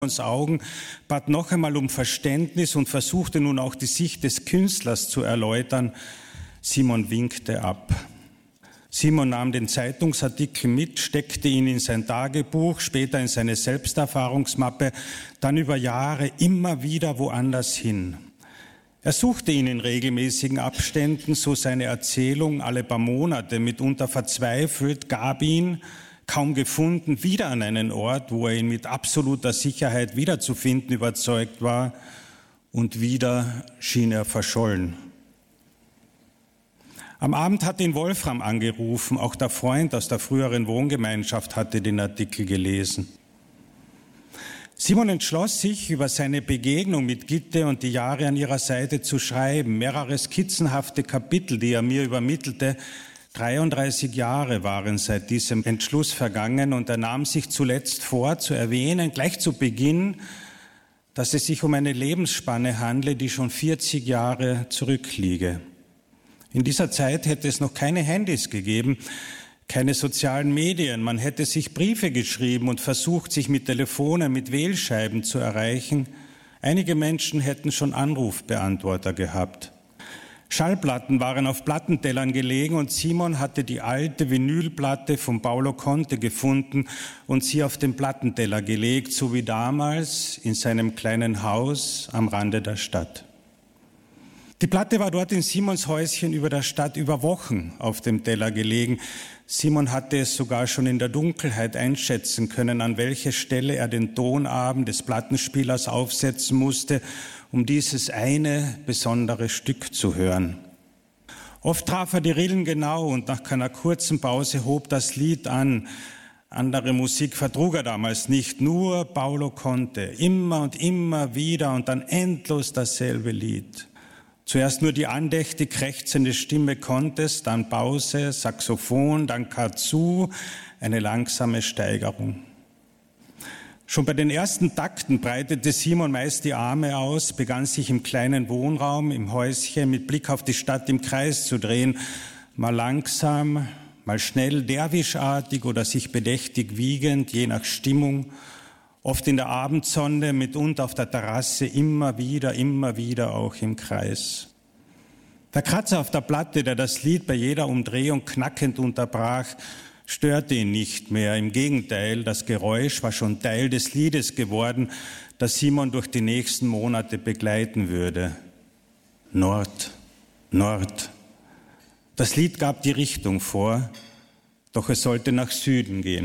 Augen, bat noch einmal um Verständnis und versuchte nun auch die Sicht des Künstlers zu erläutern. Simon winkte ab. Simon nahm den Zeitungsartikel mit, steckte ihn in sein Tagebuch, später in seine Selbsterfahrungsmappe, dann über Jahre immer wieder woanders hin. Er suchte ihn in regelmäßigen Abständen, so seine Erzählung, alle paar Monate, mitunter verzweifelt, gab ihn, kaum gefunden, wieder an einen Ort, wo er ihn mit absoluter Sicherheit wiederzufinden überzeugt war, und wieder schien er verschollen. Am Abend hatte ihn Wolfram angerufen, auch der Freund aus der früheren Wohngemeinschaft hatte den Artikel gelesen. Simon entschloss sich, über seine Begegnung mit Gitte und die Jahre an ihrer Seite zu schreiben, mehrere skizzenhafte Kapitel, die er mir übermittelte. 33 Jahre waren seit diesem Entschluss vergangen und er nahm sich zuletzt vor, zu erwähnen, gleich zu Beginn, dass es sich um eine Lebensspanne handle, die schon 40 Jahre zurückliege. In dieser Zeit hätte es noch keine Handys gegeben, keine sozialen Medien. Man hätte sich Briefe geschrieben und versucht, sich mit Telefonen, mit Wählscheiben zu erreichen. Einige Menschen hätten schon Anrufbeantworter gehabt. Schallplatten waren auf Plattentellern gelegen und Simon hatte die alte Vinylplatte von Paolo Conte gefunden und sie auf den Plattenteller gelegt, so wie damals in seinem kleinen Haus am Rande der Stadt. Die Platte war dort in Simons Häuschen über der Stadt über Wochen auf dem Teller gelegen. Simon hatte es sogar schon in der Dunkelheit einschätzen können, an welche Stelle er den Tonabend des Plattenspielers aufsetzen musste, um dieses eine besondere Stück zu hören. Oft traf er die Rillen genau und nach einer kurzen Pause hob das Lied an. Andere Musik vertrug er damals nicht, nur Paolo Conte, immer und immer wieder und dann endlos dasselbe Lied. Zuerst nur die andächtig krächzende Stimme Contes, dann Pause, Saxophon, dann Kazoo, eine langsame Steigerung. Schon bei den ersten Takten breitete Simon meist die Arme aus, begann sich im kleinen Wohnraum, im Häuschen mit Blick auf die Stadt im Kreis zu drehen, mal langsam, mal schnell, derwischartig oder sich bedächtig wiegend, je nach Stimmung, oft in der Abendsonne, mitunter auf der Terrasse, immer wieder auch im Kreis. Der Kratzer auf der Platte, der das Lied bei jeder Umdrehung knackend unterbrach, störte ihn nicht mehr. Im Gegenteil, das Geräusch war schon Teil des Liedes geworden, das Simon durch die nächsten Monate begleiten würde. Nord, Nord. Das Lied gab die Richtung vor, doch es sollte nach Süden gehen.